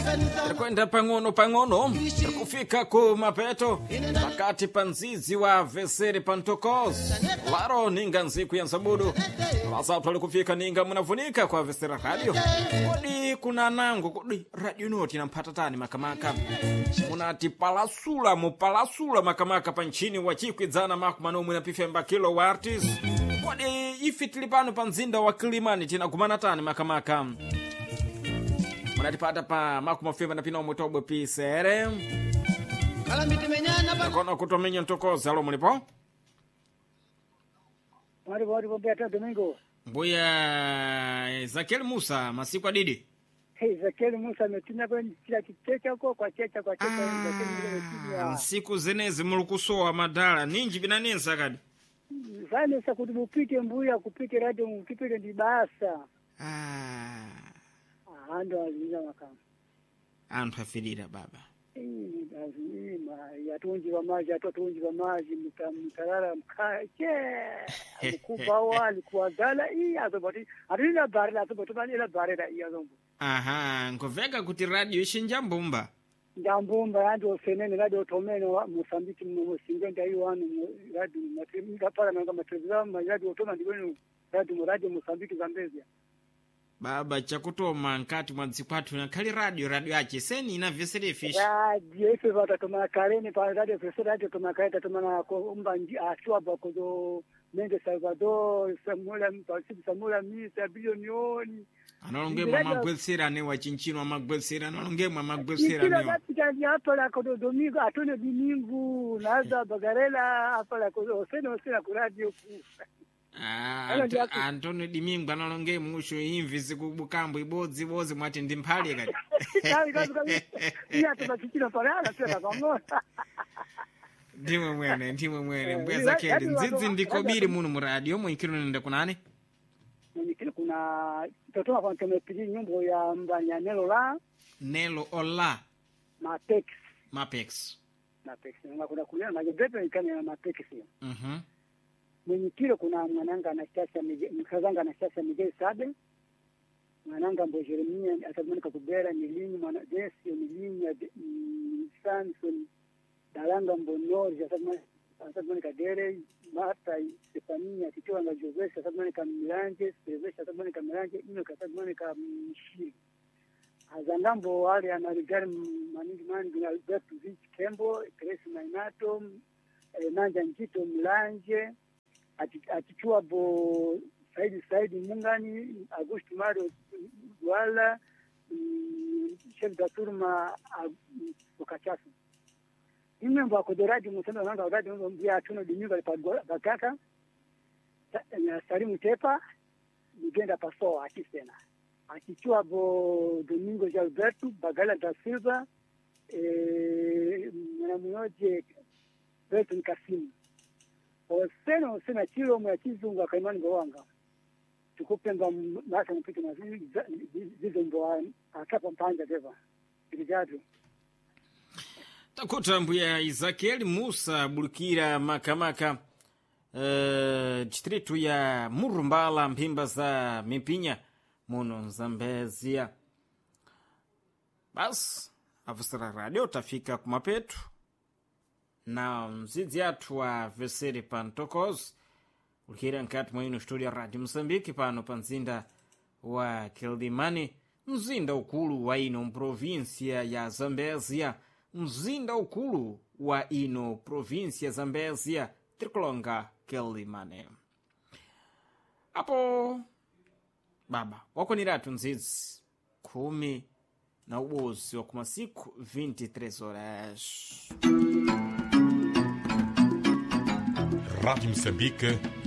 Kwenda pang'ono kufika ku mapeto pakati panzizi wa veseri pantokos laro ninga nziku ya nsabudu wasa tuli kufika ninga munavunika kwa vesera radio kodi kuna nango kodi radio noti na mpatatani makamaka munati palasula makamaka panchini wachikwizana makumano munapifemba kilo wa artist kodi ifitilipano panzinda wa Kilimani tina kumanatani makamaka munatipata pa makumafemba na pino mutobo pisere kono kutomenya ntokoza alo mulipo Wari Beata Domingo. Mbuya Ezekiel Musa masiku adidi. Ezekiel Musa metina kila kichecha kwa checha siku zenezi mulukusowa madala ninji binanensa kadi. Zane sa kutubupike mbuya kupike radio mkipike ndibasa. Ando aziza makama. Antu afidira baba. Lazima yatunji wa maji mtarara mkache mkuba wali kuadala azoboti adina barela azoboti banela barela azombo ngoveka kuti radio ishinjambumba yandi ofenene radio tomeno Mozambique musingenda iwanu radio matimika pala nanga matrevizamu radio otoma ndibwenu radio Mozambique Zambezia baba chakutoma nkati mwadzikwatu nakhali radio yache seni inavesere fish radio ife vatatoma kaleni pa radio fesera radio toma kaita toma na umba ashwa bakozo Mende Salvador Samuel Misa bilioni analongemwa magwesera ne wachinchino magwesera analongemwa magwesera ne wakati hapo la kodo Domingo atone Domingo naza bagarela hapo la kodo seno ku radio Antonio Domingo analonge musho imvi zikubukambo ibodzi mwati ndimphale kati ndimwe mwene mbweza kedi nzizi ndikobiri muno mu radio mwikiro nende kunani mwikiro kuna totoa kwa tumepili nyumbo ya mbanya Nelo Ola Mapex kuna kulia na gebebe ikani na Mapex mwenyekiro kuna mwananga mkazanga Anastasia Miguel Sabe mwananga Mbo Jeremia atabmanika kubera milinyi mwana Desi milinyi Samson Dalanga Mbonori atabmanika Dere Marta Stefania Titiwa na Joseph atabmanika Milanje Silvestre atabmanika Milanje ino atabmanika Mshiri azandambo wale anarigari manigi Albert Vich Kembo Grace Mainato Nanja Njito Milanje atichua bo Saidi Mungani Augusto Mario wala chef da turma ukachasa imembo akodoraji musendo nanga radio mbia tuno Domingo bakaka na Salimu Tepa nigenda paso akisena akichua bo Domingo Alberto Bagala da Silva mmoja Beto Kasimu Osena chilo mwa chizunga kaimani ngowanga. Tukupenga masa mpito na zizo mboa akapa mpanja deva. Ilijadu. Takuta mbuya Ezekiel Musa bulukira makamaka distritu ya Murumbala mpimba za Mipinya muno Zambezia. Bas avusara radio tafika kumapetu na mzizi atu wa veseri pantokos ulkira nkati mwaino studio radio Mozambique pano panzinda wa Kilimani mzinda ukulu wa ino provinsia ya Zambezia mzinda ukulu wa ino provinsia Zambezia Trikolonga Kilimani apo baba wako ni ratu mzizi 10 na ubozi wa kumasiku 23 horas Rádio Moçambique,